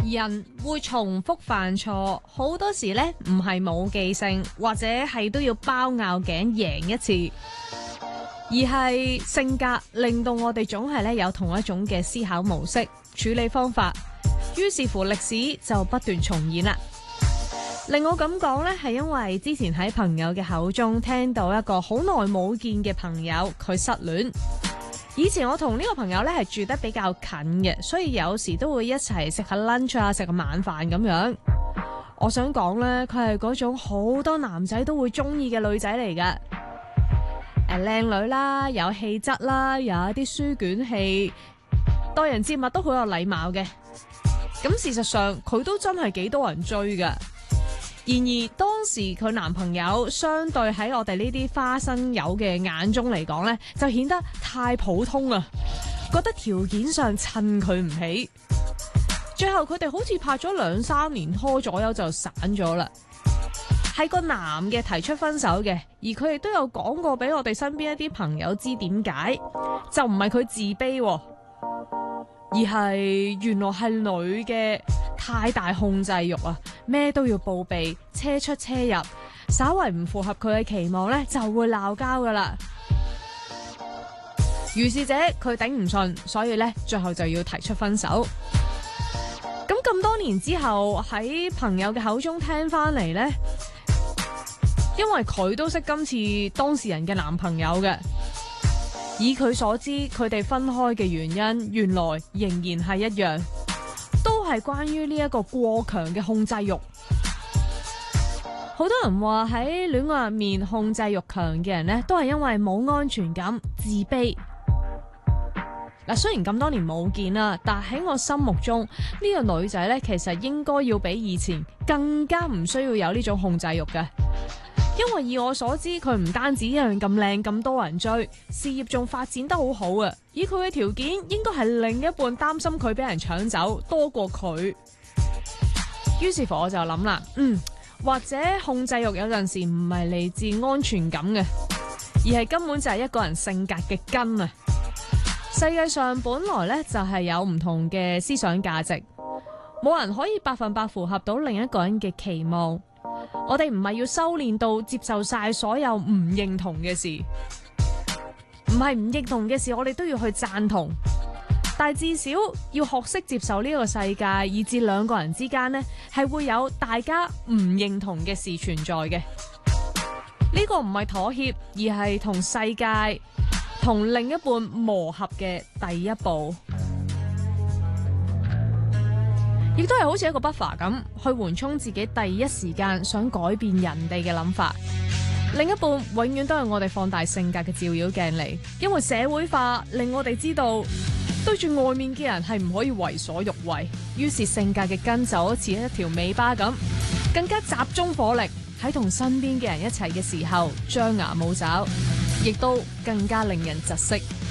人會重複犯錯，好多時呢唔係冇記性，或者係都要包拗頸贏一次，而係性格令到我哋總係有同一種嘅思考模式、處理方法，於是乎歷史就不斷重演啦。令我咁講呢，係因為之前喺朋友嘅口中聽到一個好耐冇見嘅朋友，佢失戀。以前我同呢個朋友呢係住得比較近嘅，所以有時都會一齊食下 lunch 啊，食個晚飯咁樣。我想講呢，佢係嗰種好多男仔都會中意嘅女仔嚟噶，靚女啦，有氣質啦，有一啲書卷氣，待人接物都好有禮貌嘅。咁事實上佢都真係幾多人追噶。然而當時佢男朋友相對喺我哋呢啲花生友嘅眼中嚟講呢，就顯得太普通啦，覺得條件上襯佢唔起。最後佢哋好似拍咗2-3年拖左右就散咗啦。係個男嘅提出分手嘅，而佢亦都有講過俾我哋身邊一啲朋友知點解，就唔係佢自卑，而係原來係女嘅太大控制欲啊，咩都要報備，車出車入，稍為唔符合佢嘅期望呢，就會鬧交噶啦。如是者佢頂唔順，所以呢，最後就要提出分手。咁多年之後喺朋友嘅口中聽翻嚟呢，因為佢都識今次當事人嘅男朋友嘅，以佢所知佢哋分開嘅原因原來仍然係一樣，都係關於呢一個過強嘅控制欲。好多人話喺戀愛入面控制欲強嘅人呢，都係因為冇安全感、自卑。嗱，雖然咁多年冇見啦，但喺我心目中呢個女仔呢，其實應該要比以前更加唔需要有呢種控制欲嘅。因為以我所知，佢唔單止一樣咁靚，咁多人追，事業仲發展得好好啊！以佢嘅條件，應該係另一半擔心佢俾人搶走多過佢。於是乎我就諗啦，或者控制欲有陣時唔係嚟自安全感嘅，而係根本就係一個人性格嘅根啊！世界上本來呢，就係有唔同嘅思想價值，冇人可以100%符合到另一個人嘅期望。我哋唔係要修煉到接受晒所有唔認同嘅事，唔係唔認同嘅事我哋都要去贊同，但係至少要學識接受呢個世界，以至兩個人之間呢係會有大家唔認同嘅事存在嘅。呢個唔係妥協，而係同世界同另一半磨合嘅第一步，亦都係好似一個 buffer 咁，去緩衝自己第一時間想改變人哋嘅諗法。另一半永遠都係我哋放大性格嘅照妖鏡嚟，因為社會化令我哋知道對住外面嘅人係唔可以為所欲為，於是性格嘅根就好似一條尾巴咁，更加集中火力喺同身邊嘅人一齊嘅時候張牙舞爪，亦都更加令人窒息。